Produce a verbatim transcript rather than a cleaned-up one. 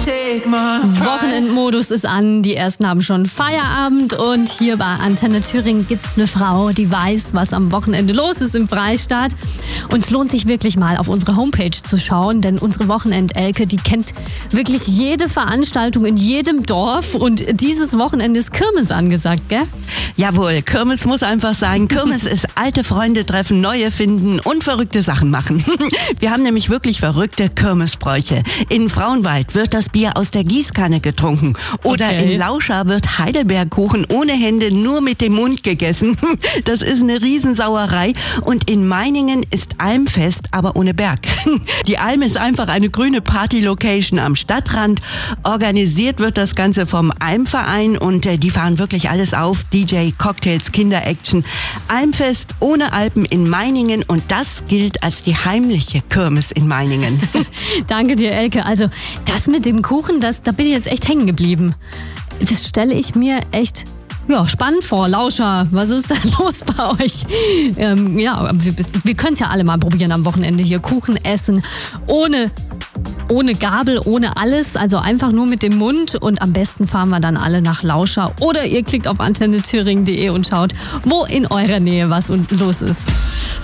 Wochenendmodus ist an, die ersten haben schon Feierabend und hier bei Antenne Thüringen gibt's eine Frau, die weiß, was am Wochenende los ist im Freistaat. Und es lohnt sich wirklich mal auf unsere Homepage zu schauen, denn unsere Wochenend-Elke, die kennt wirklich jede Veranstaltung in jedem Dorf und dieses Wochenende ist Kirmes angesagt, gell? Jawohl, Kirmes muss einfach sein. Kirmes ist alte Freunde treffen, neue finden und verrückte Sachen machen. Wir haben nämlich wirklich verrückte Kirmesbräuche. In Frauenwald wird das Bier aus der Gießkanne getrunken. Oder Okay. in Lauscha wird Heidelbeerkuchen ohne Hände nur mit dem Mund gegessen. Das ist eine Riesensauerei. Und in Meiningen ist Almfest, aber ohne Berg. Die Alm ist einfach eine grüne Party-Location am Stadtrand. Organisiert wird das Ganze vom Almverein und äh, die fahren wirklich alles auf. D J, Cocktails, Kinder-Action. Almfest ohne Alpen in Meiningen und das gilt als die heimliche Kirmes in Meiningen. Danke dir, Elke. Also das mit dem Kuchen, das, da bin ich jetzt echt hängen geblieben. Das stelle ich mir echt ja, spannend vor. Lauscher, was ist da los bei euch? Ähm, ja, wir, wir können es ja alle mal probieren am Wochenende hier. Kuchen essen, ohne, ohne Gabel, ohne alles. Also einfach nur mit dem Mund. Und am besten fahren wir dann alle nach Lauscher. Oder ihr klickt auf antenne thüringen punkt de und schaut, wo in eurer Nähe was los ist.